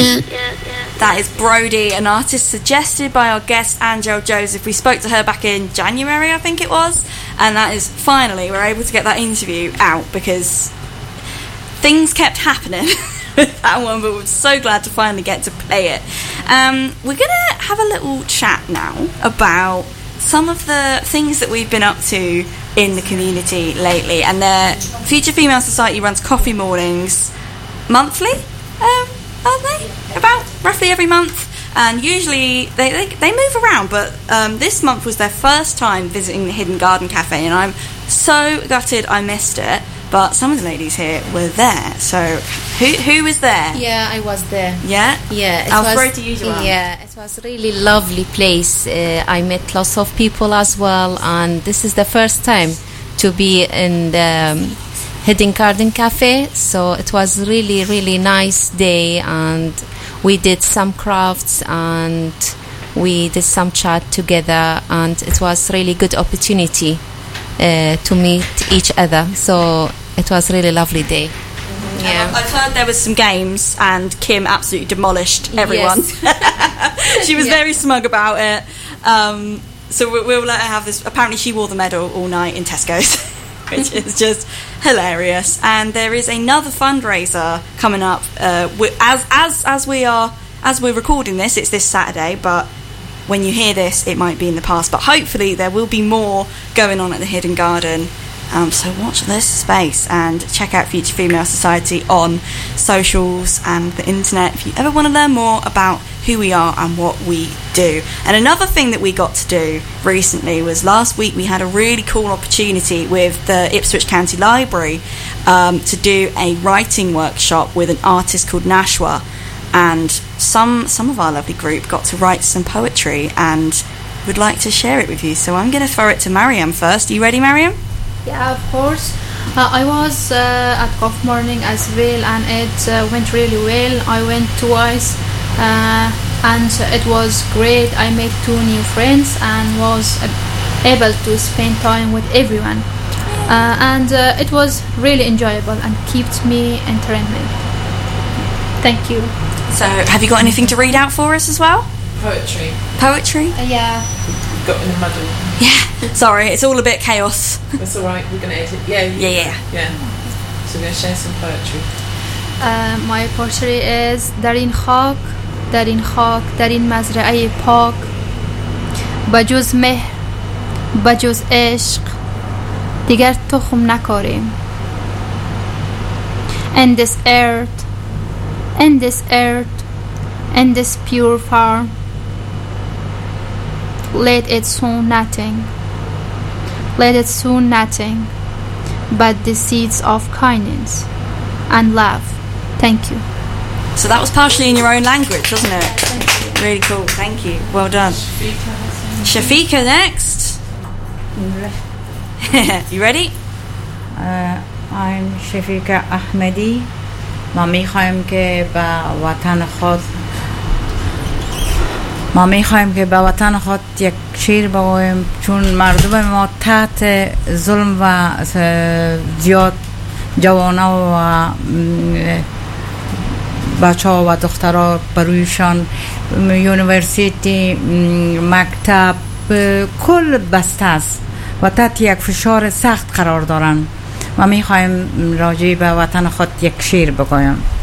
That is Brody, an artist suggested by our guest Angel Joseph. We spoke to her back in January, I think it was, and that is finally we're able to get that interview out because things kept happening with that one, but we're so glad to finally get to play it. We're gonna have a little chat now about some of the things that we've been up to in the community lately, and the Future Female Society runs coffee mornings monthly, aren't they? About roughly every month, and usually they move around, but this month was their first time visiting the Hidden Garden Cafe, and I'm so gutted I missed it, but some of the ladies here were there. So who was there? Yeah, I was there. Yeah? Yeah. I'll throw it to you, Joanne. Yeah, it was a really lovely place. I met lots of people as well, and this is the first time to be in the Hidden Garden Cafe, so it was really, really nice day, and we did some crafts and we did some chat together, and it was really good opportunity to meet each other, so it was really lovely day. Yeah. I've heard there was some games and Kim absolutely demolished everyone. Yes. She was very smug about it, so we'll let her have this. Apparently she wore the medal all night in Tesco's, which is just hilarious. And there is another fundraiser coming up as we're recording this. It's this Saturday, but when you hear this it might be in the past, but hopefully there will be more going on at the Hidden Garden. So watch this space and check out Future Female Society on socials and the internet if you ever want to learn more about who we are and what we do. And another thing that we got to do recently was last week we had a really cool opportunity with the Ipswich County Library to do a writing workshop with an artist called Nashwa, and some of our lovely group got to write some poetry and would like to share it with you. So I'm going to throw it to Mariam first. Are you ready, Mariam? Yeah, of course. I was at Coffee Morning as well, and it went really well. I went twice, and it was great. I made 2 new friends and was able to spend time with everyone. And it was really enjoyable and kept me entertained. Thank you. So, have you got anything to read out for us as well? Poetry. Poetry? Yeah. Got in the muddle. Yeah. Sorry, it's all a bit chaos. That's all right. We're going to edit. Yeah. So we're going to share some poetry. My poetry is در این خاک در این مزرعه پاک بجز مهر بجز عشق دیگر تخم نکاریم. In this earth, in this pure farm, let it soon nothing but the seeds of kindness and love. Thank you. So that was partially in your own language, wasn't it? Really cool. Thank you. Well done. Shafiqa next. You ready? I'm Shafiqa Ahmadi. ما میخوایم که به وطن خود یک شیر بگویم، چون مردم ما تحت ظلم و زیاد جوانا و بچه ها و دخترها برویشان یونیورسیتی، مکتب، کل بسته است و تحت یک فشار سخت قرار دارند و میخوایم راجع به وطن خود یک شعر بگویم.